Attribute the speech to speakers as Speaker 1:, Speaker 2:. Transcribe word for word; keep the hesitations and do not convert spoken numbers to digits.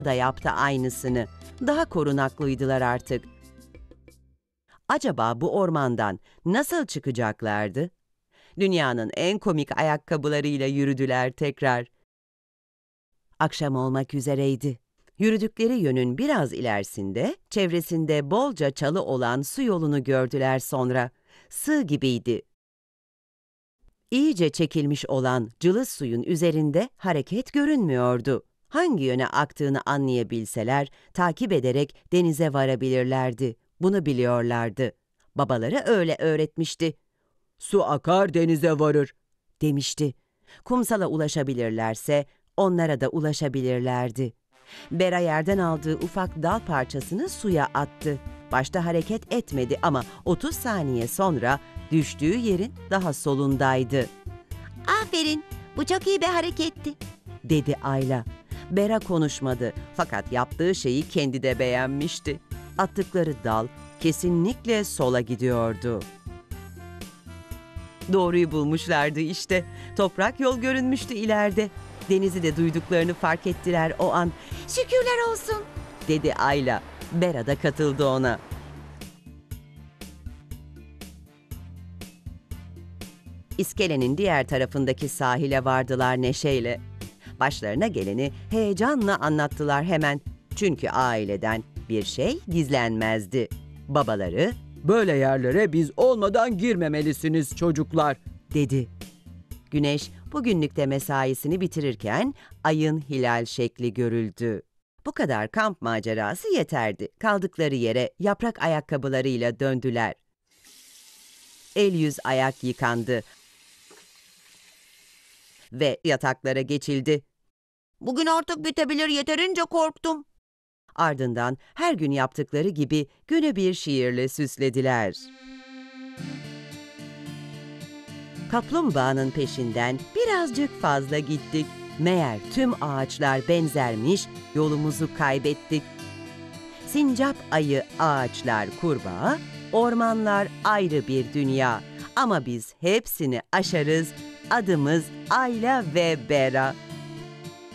Speaker 1: da yaptı aynısını. Daha korunaklıydılar artık. Acaba bu ormandan nasıl çıkacaklardı? Dünyanın en komik ayakkabılarıyla yürüdüler tekrar. Akşam olmak üzereydi. Yürüdükleri yönün biraz ilerisinde, çevresinde bolca çalı olan su yolunu gördüler sonra. Sığ gibiydi. İyice çekilmiş olan cılız suyun üzerinde hareket görünmüyordu. Hangi yöne aktığını anlayabilseler, takip ederek denize varabilirlerdi. Bunu biliyorlardı. Babaları öyle öğretmişti. "Su akar denize varır," demişti. Kumsala ulaşabilirlerse onlara da ulaşabilirlerdi. Bera yerden aldığı ufak dal parçasını suya attı. Başta hareket etmedi ama otuz saniye sonra düştüğü yerin daha solundaydı.
Speaker 2: "Aferin, bu çok iyi bir hareketti,"
Speaker 1: dedi Ayla. Bera konuşmadı fakat yaptığı şeyi kendi de beğenmişti. Attıkları dal kesinlikle sola gidiyordu. Doğruyu bulmuşlardı işte. Toprak yol görünmüştü ileride. Denizi de duyduklarını fark ettiler o an.
Speaker 2: "Şükürler olsun,"
Speaker 1: dedi Ayla. Bera da katıldı ona. İskelenin diğer tarafındaki sahile vardılar neşeyle. Başlarına geleni heyecanla anlattılar hemen. Çünkü aileden bir şey gizlenmezdi. Babaları,
Speaker 3: "Böyle yerlere biz olmadan girmemelisiniz çocuklar,"
Speaker 1: dedi. Güneş bugünlük de mesaisini bitirirken ayın hilal şekli görüldü. Bu kadar kamp macerası yeterdi. Kaldıkları yere yaprak ayakkabılarıyla döndüler. El yüz ayak yıkandı ve yataklara geçildi.
Speaker 2: "Bugün artık bitebilir, yeterince korktum."
Speaker 1: Ardından her gün yaptıkları gibi günü bir şiirle süslediler. Kaplumbağanın peşinden birazcık fazla gittik. Meğer tüm ağaçlar benzermiş, yolumuzu kaybettik. Sincap ayı, ağaçlar kurbağa, ormanlar ayrı bir dünya. Ama biz hepsini aşarız, adımız Ayla ve Bera.